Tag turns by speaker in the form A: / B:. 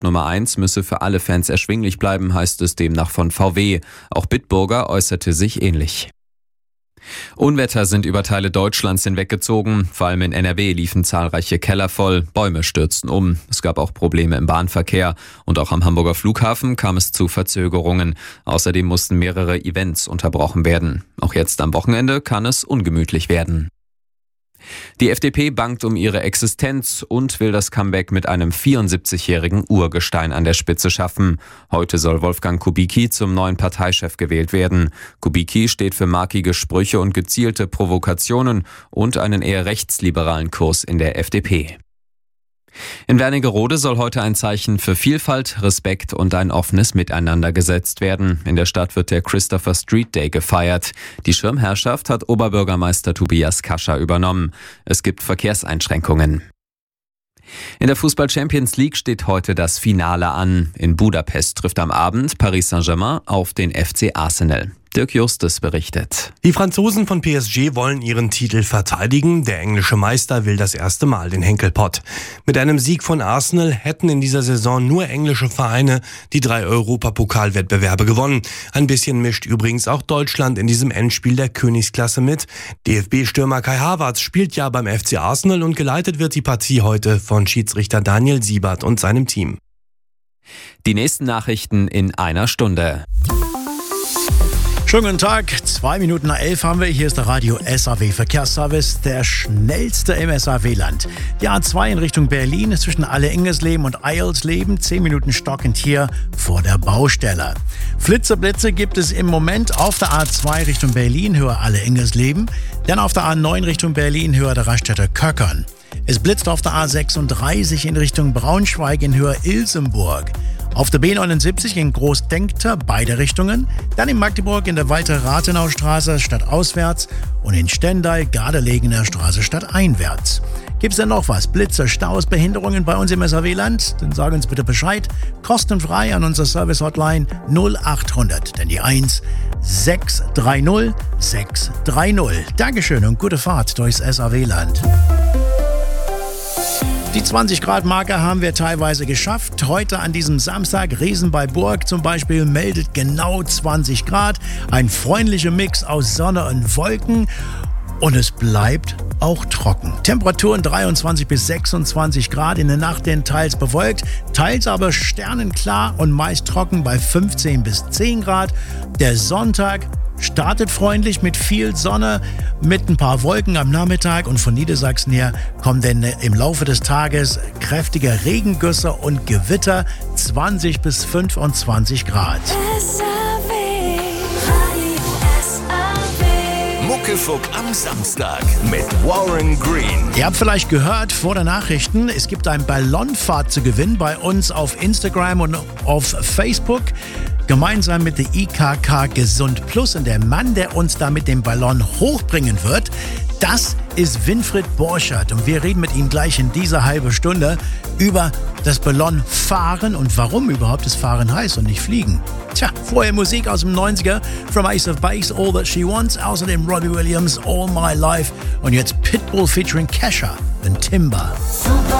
A: Nummer 1 müsse für alle Fans erschwinglich bleiben, heißt es demnach von VW. Auch Bitburger äußerte sich ähnlich. Unwetter sind über Teile Deutschlands hinweggezogen. Vor allem in NRW liefen zahlreiche Keller voll, Bäume stürzten um. Es gab auch Probleme im Bahnverkehr und auch am Hamburger Flughafen kam es zu Verzögerungen. Außerdem mussten mehrere Events unterbrochen werden. Auch jetzt am Wochenende kann es ungemütlich werden. Die FDP bangt um ihre Existenz und will das Comeback mit einem 74-jährigen Urgestein an der Spitze schaffen. Heute soll Wolfgang Kubicki zum neuen Parteichef gewählt werden. Kubicki steht für markige Sprüche und gezielte Provokationen und einen eher rechtsliberalen Kurs in der FDP. In Wernigerode soll heute ein Zeichen für Vielfalt, Respekt und ein offenes Miteinander gesetzt werden. In der Stadt wird der Christopher Street Day gefeiert. Die Schirmherrschaft hat Oberbürgermeister Tobias Kascher übernommen. Es gibt Verkehrseinschränkungen. In der Fußball-Champions League steht heute das Finale an. In Budapest trifft am Abend Paris Saint-Germain auf den FC Arsenal. Dirk Justus berichtet.
B: Die Franzosen von PSG wollen ihren Titel verteidigen. Der englische Meister will das erste Mal den Henkelpott. Mit einem Sieg von Arsenal hätten in dieser Saison nur englische Vereine die 3 Europapokalwettbewerbe gewonnen. Ein bisschen mischt übrigens auch Deutschland in diesem Endspiel der Königsklasse mit. DFB-Stürmer Kai Havertz spielt ja beim FC Arsenal und geleitet wird die Partie heute von Schiedsrichter Daniel Siebert und seinem Team.
A: Die nächsten Nachrichten in einer Stunde.
C: Schönen guten Tag, 11:02 haben wir. Hier ist der Radio SAW Verkehrsservice, der schnellste im SAW-Land. Die A2 in Richtung Berlin ist zwischen Alle-Ingersleben und Eilsleben 10 Minuten stockend hier vor der Baustelle. Flitzeblitze gibt es im Moment auf der A2 Richtung Berlin, höher Alle-Ingersleben, dann auf der A9 Richtung Berlin, höher der Raststätter Köckern. Es blitzt auf der A36 in Richtung Braunschweig in Höhe Ilsenburg. Auf der B79 in Großdenkter beide Richtungen, dann in Magdeburg in der Walter-Rathenau-Straße stadtauswärts und in Stendal Gardelegen Straße stadteinwärts. Gibt's denn noch was? Blitze, Staus, Behinderungen bei uns im SAW-Land? Dann sagen uns bitte Bescheid. Kostenfrei an unserer Service-Hotline 0800, denn die 1 630 630. Dankeschön und gute Fahrt durchs SAW-Land. Die 20-Grad-Marke haben wir teilweise geschafft. Heute an diesem Samstag, Riesen bei Burg zum Beispiel, meldet genau 20 Grad. Ein freundlicher Mix aus Sonne und Wolken. Und es bleibt auch trocken. Temperaturen 23 bis 26 Grad, in der Nacht denn teils bewölkt, teils aber sternenklar und meist trocken bei 15 bis 10 Grad. Der Sonntag startet freundlich mit viel Sonne, mit ein paar Wolken am Nachmittag und von Niedersachsen her kommen dann im Laufe des Tages kräftige Regengüsse und Gewitter, 20 bis 25 Grad.
D: Muckefuck am Samstag mit Warren Green.
C: Ihr habt vielleicht gehört vor der Nachrichten, es gibt eine Ballonfahrt zu gewinnen bei uns auf Instagram und auf Facebook. Gemeinsam mit der IKK Gesund Plus und der Mann, der uns da mit dem Ballon hochbringen wird, das ist Winfried Borchert und wir reden mit ihm gleich in dieser halben Stunde über das Ballonfahren und warum überhaupt das Fahren heißt und nicht Fliegen. Tja, vorher Musik aus dem 90er, From Ace of Base, All That She Wants, außerdem Robbie Williams, All My Life und jetzt Pitbull featuring Kesha und Timber.
E: Super